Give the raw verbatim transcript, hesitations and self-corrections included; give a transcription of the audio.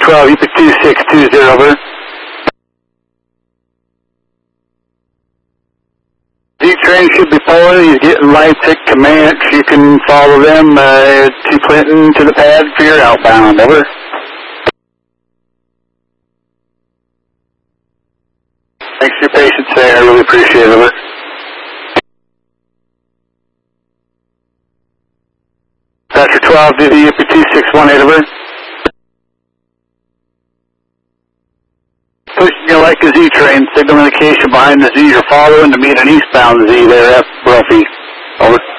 twelve, U P two six two zero, over. Z-train should be pulling. He's getting lights at Comanche. You can follow them uh, to Clinton to the pad for your outbound, over. Thanks for your patience there. I really appreciate it, over. Pastor twelve, do the U P two six one eight, over. Pushing you like a Z-train, signal indication behind the Z. You're following to meet an eastbound Z there at Ruffy. Over.